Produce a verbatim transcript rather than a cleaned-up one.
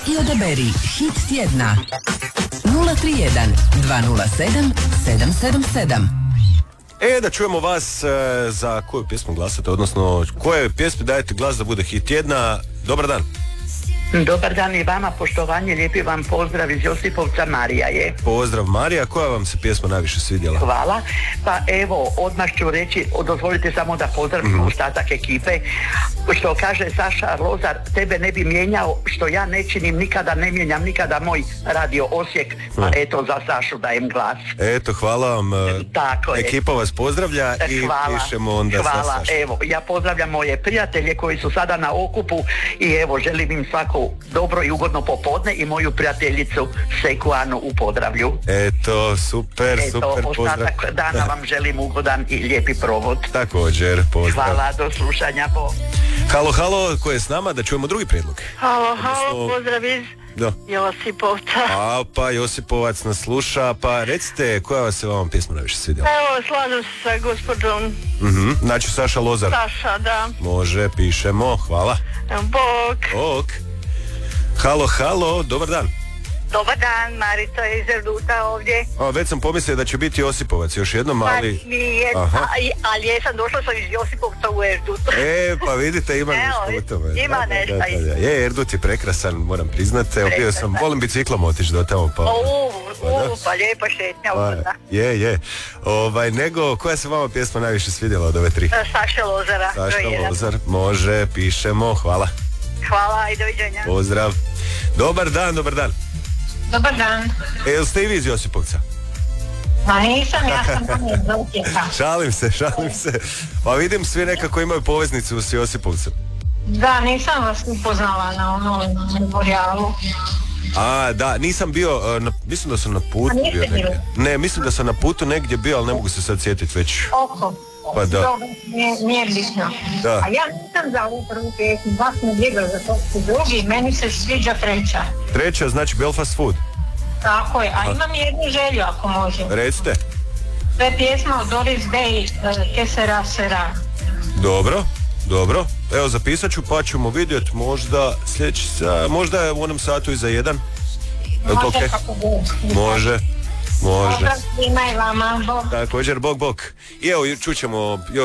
I odaberi hit tjedna. nula tri jedan dva nula sedam sedam sedam sedam. E, da čujemo vas e, za koju pjesmu glasate, odnosno koje pjesmi dajete glas da bude hit tjedna. Dobar dan. Dobar dan i vama, poštovanje, lijepi vam pozdrav iz Josipovca, Marija je. Pozdrav Marija, koja vam se pjesma najviše svidjela? Hvala, pa evo, odmah ću reći, dozvolite samo da pozdravim mm. ostatak ekipe, što kaže Saša Lozar, tebe ne bi mijenjao, što ja ne činim, nikada ne mijenjam, nikada moj radio Osijek, pa mm. eto za Sašu dajem glas. Eto, hvala vam, tako ekipa je. Vas pozdravlja i hvala, pišemo onda hvala. Sa Sašom. Evo, ja pozdravljam moje prijatelje koji su sada na okupu i evo, želim im svako dobro i ugodno popodne i moju prijateljicu Seku Anu u Podravlju. Eto, super, Eto, super pozdrav. Ostatak dana vam želim ugodan i lijepi provod. Također, pozdrav. Hvala, do slušanja. Po... Halo, halo, ko je s nama? Da čujemo drugi prijedlog. Halo, halo, Odnosno... pozdrav iz da. Josipovca. A pa Josipovac nas sluša, pa recite koja vas se vama pjesma najviše svidjela? Evo, slažem se sa gospođom. Mhm, znači Saša Lozar. Saša, da. Može, pišemo, hvala. Bog. Bog. Halo, halo, dobar dan. Dobar dan, Marica iz Erduta ovdje. A, već sam pomislio da će biti Josipovac još jednom, ali... Pa nije, a, ali jesam, došla sam iz Josipovca u Erdut. E, pa vidite, ima nešto u tome. Ima nešto. Da, da, da. Je, Erdut je prekrasan, moram priznati. Evo, bio sam, volim biciklom otići do tamo. Pa, o, pa, u, pa lijepa šetnja. Pa, je, je. Ovaj, nego, koja se vama pjesma najviše svidjela od ove tri? Saša Lozara. Saša Lozar, može, pišemo, hvala. Hvala i doviđenja. Pozdrav. Dobar dan, dobar dan. Dobar dan. E, jel ste i vi iz Josipovca? Ma nisam, ja sam tamo iz Osijeka. Šalim se, šalim se. Pa vidim, svi nekako imaju poveznicu s Josipovcem. Da, nisam vas upoznala na onom memorijalu. A, da, nisam bio, na, mislim da sam na putu bio negdje. Ne, mislim da sam na putu negdje bio, ali ne mogu se sad sjetiti već. Oko. Pa da. Dobro, nije, nije bitno. Da. A ja nisam za ovu prvu pjesmu, baš ne bjegla za to su drugi, meni se sviđa treća. Treća, znači Belfast Food. Tako je, a, a imam jednu želju ako može. Recite. To je pjesma od Doris Day, uh, Que sera sera. Dobro, dobro. Evo zapisat ću pa ćemo vidjeti možda sljedeći, možda je u onom satu iza jedan. Je može okay? kako bude. Može. Može. Pozdrav svima i vama, Bog. Također, Bog, Bog. I evo, čućemo još